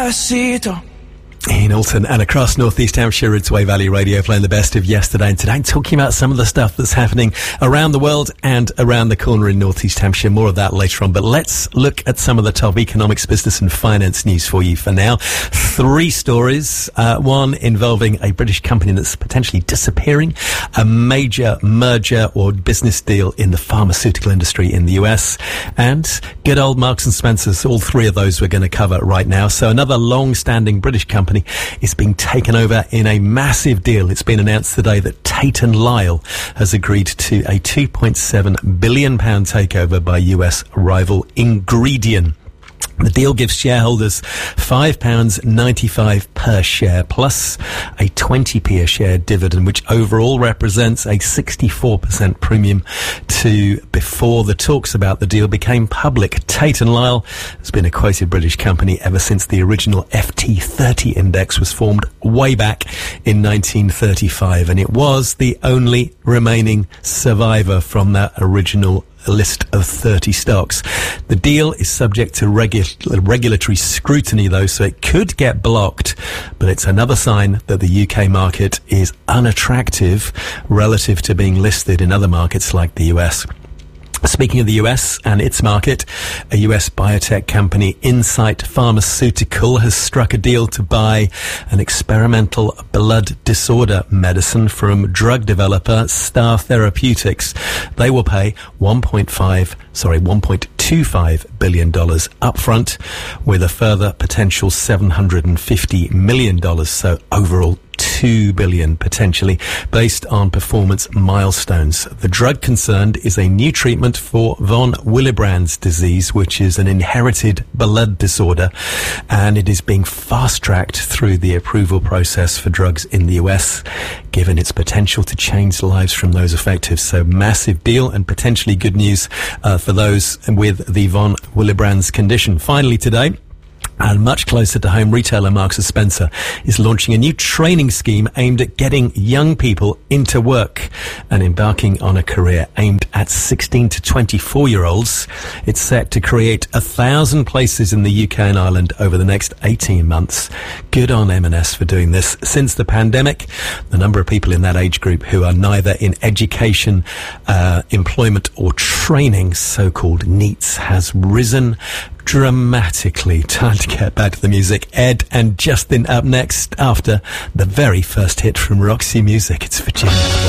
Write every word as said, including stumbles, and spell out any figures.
In Alton and across North East Hampshire, it's Way Valley Radio playing the best of yesterday and today, talking about some of the stuff that's happening around the world and around the corner in North East Hampshire. More of that later on, but let's look at some of the top economics, business and finance news for you for now. Three stories, uh, one involving a British company that's potentially disappearing, a major merger or business deal in the pharmaceutical industry in the U S, and good old Marks and Spencer's. All three of those we're going to cover right now. So another long-standing British company is being taken over in a massive deal. It's been announced today that Tate and Lyle has agreed to a two point seven billion pounds takeover by U S rival Ingredion. The deal gives shareholders five pounds ninety-five per share plus a twenty p a share dividend, which overall represents a sixty-four percent premium to before the talks about the deal became public. Tate and Lyle has been a quoted British company ever since the original F T thirty index was formed way back in nineteen thirty-five, and it was the only remaining survivor from that original a list of thirty stocks. The deal is subject to regu- regulatory scrutiny, though, so it could get blocked, but it's another sign that the U K market is unattractive relative to being listed in other markets like the U S. Speaking of the U S and its market, a U S biotech company, Insight Pharmaceutical, has struck a deal to buy an experimental blood disorder medicine from drug developer Star Therapeutics. They will pay one point five, sorry, one point two five billion dollars upfront, with a further potential seven hundred fifty million dollars. So overall, two billion dollars potentially, based on performance milestones. The drug concerned is a new treatment for von Willebrand's disease, which is an inherited blood disorder, and it is being fast-tracked through the approval process for drugs in the U S, given its potential to change lives from those affected. So massive deal and potentially good news uh, for those with the von Willebrand's condition. Finally today, and much closer to home, retailer Marks and Spencer is launching a new training scheme aimed at getting young people into work and embarking on a career aimed at sixteen to twenty-four year olds. It's set to create a thousand places in the U K and Ireland over the next eighteen months. Good on M and S for doing this. Since the pandemic, the number of people in that age group who are neither in education, uh, employment or training, so-called NEETs, has risen dramatically. Time to get back to the music. Ed and Justin up next after the very first hit from Roxy Music. It's Virginia.